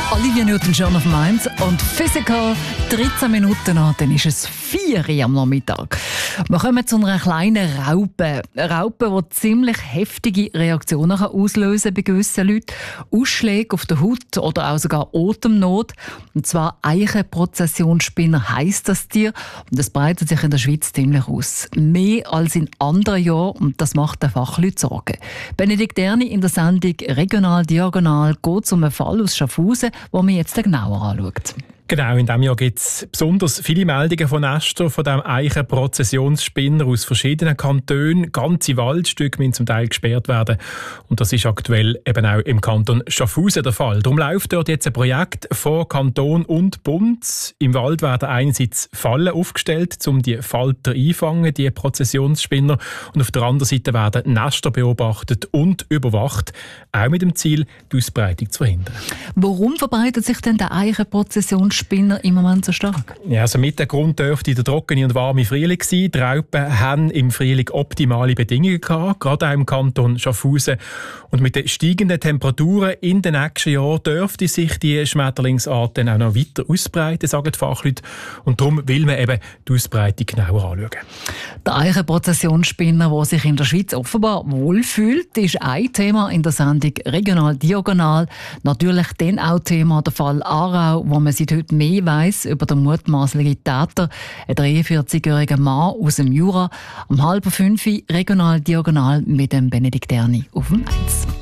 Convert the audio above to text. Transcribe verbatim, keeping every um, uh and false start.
Olivia Newton-John of Mainz und Physical. dreizehn Minuten nach, dann ist es vier Uhr am Nachmittag. Wir kommen zu einer kleinen Raupe. Eine Raupe, die ziemlich heftige Reaktionen auslösen kann bei gewissen Leuten. Ausschläge auf der Haut oder auch sogar Atemnot. Und zwar Eichenprozessionsspinner heisst das Tier. Und das breitet sich in der Schweiz ziemlich aus. Mehr als in anderen Jahren. Und das macht den Fachleuten Sorgen. Benedikt Erni in der Sendung «Regional Diagonal» geht es um einen Fall aus Schaffhausen, den wir jetzt genauer anschauen. Genau, in diesem Jahr gibt es besonders viele Meldungen von Nestern von diesem Eichenprozessionsspinner aus verschiedenen Kantonen. Ganze Waldstücke müssen zum Teil gesperrt werden. Und das ist aktuell eben auch im Kanton Schaffhausen der Fall. Darum läuft dort jetzt ein Projekt von Kanton und Bund. Im Wald werden einerseits Fallen aufgestellt, um die Falter einfangen, die Prozessionsspinner. Und auf der anderen Seite werden Nester beobachtet und überwacht, auch mit dem Ziel, die Ausbreitung zu verhindern. Warum verbreitet sich denn der Eichenprozessionsspinner Spinner im Moment so stark? Ja, also mit dem Grund dürfte der trockene und warme Frühling sein. Die Raupen haben im Frühling optimale Bedingungen gehabt, gerade auch im Kanton Schaffhausen. Und mit den steigenden Temperaturen in den nächsten Jahren dürfte sich die Schmetterlingsart dann auch noch weiter ausbreiten, sagen die Fachleute. Und darum will man eben die Ausbreitung genauer anschauen. Der Eichenprozessionsspinner, der sich in der Schweiz offenbar wohlfühlt, ist ein Thema in der Sendung «Regional Diagonal». Natürlich dann auch Thema der Fall Aarau, wo man seit heute mehr weiss über den mutmaßlichen Täter, ein dreiundvierzigjähriger Mann aus dem Jura. Um halb fünf regional diagonal mit dem Benedikt Erni auf dem Mainz.